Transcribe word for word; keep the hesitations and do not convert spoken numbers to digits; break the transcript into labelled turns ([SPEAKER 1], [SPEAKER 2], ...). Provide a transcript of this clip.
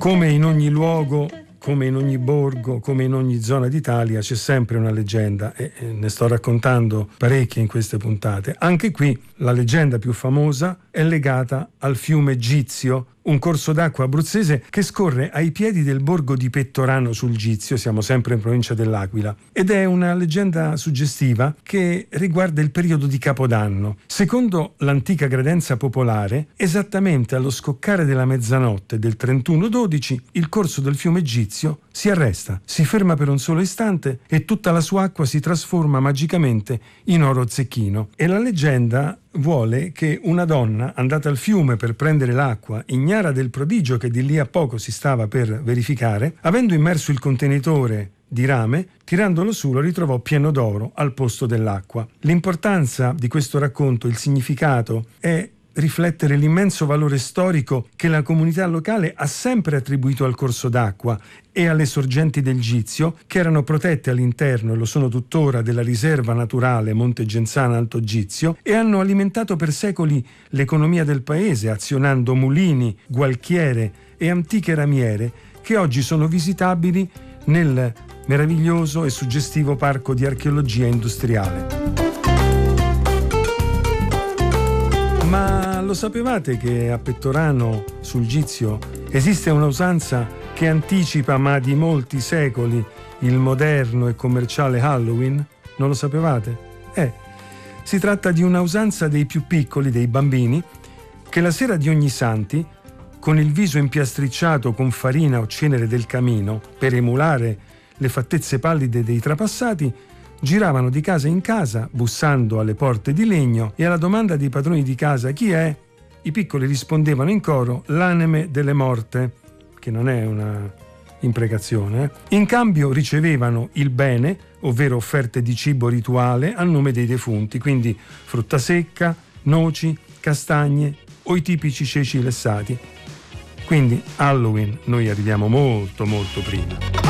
[SPEAKER 1] Come in ogni luogo, come in ogni borgo, come in ogni zona d'Italia, c'è sempre una leggenda e ne sto raccontando parecchie in queste puntate. Anche qui la leggenda più famosa è legata al fiume Gizio, un corso d'acqua abruzzese che scorre ai piedi del borgo di Pettorano sul Gizio, siamo sempre in provincia dell'Aquila, ed è una leggenda suggestiva che riguarda il periodo di Capodanno. Secondo l'antica credenza popolare, esattamente allo scoccare della mezzanotte del trentuno dodici, il corso del fiume Gizio si arresta, si ferma per un solo istante e tutta la sua acqua si trasforma magicamente in oro zecchino. E la leggenda vuole che una donna andata al fiume per prendere l'acqua, ignara del prodigio che di lì a poco si stava per verificare, avendo immerso il contenitore di rame, tirandolo su lo ritrovò pieno d'oro al posto dell'acqua. L'importanza di questo racconto, il significato, è riflettere l'immenso valore storico che la comunità locale ha sempre attribuito al corso d'acqua e alle sorgenti del Gizio, che erano protette all'interno, e lo sono tuttora, della riserva naturale Monte Genzano Alto Gizio, e hanno alimentato per secoli l'economia del paese, azionando mulini, gualchiere e antiche ramiere che oggi sono visitabili nel meraviglioso e suggestivo parco di archeologia industriale. Ma lo sapevate che a Pettorano sul Gizio esiste una usanza che anticipa, ma di molti secoli, il moderno e commerciale Halloween? Non lo sapevate? Eh, si tratta di una usanza dei più piccoli, dei bambini, che la sera di ogni Santi, con il viso impiastricciato con farina o cenere del camino, per emulare le fattezze pallide dei trapassati, giravano di casa in casa, bussando alle porte di legno, e alla domanda dei padroni di casa "chi è?", i piccoli rispondevano in coro "l'anime delle morte", che non è una imprecazione. Eh? In cambio ricevevano il bene, ovvero offerte di cibo rituale a nome dei defunti, quindi frutta secca, noci, castagne o i tipici ceci lessati. Quindi Halloween noi arriviamo molto molto prima.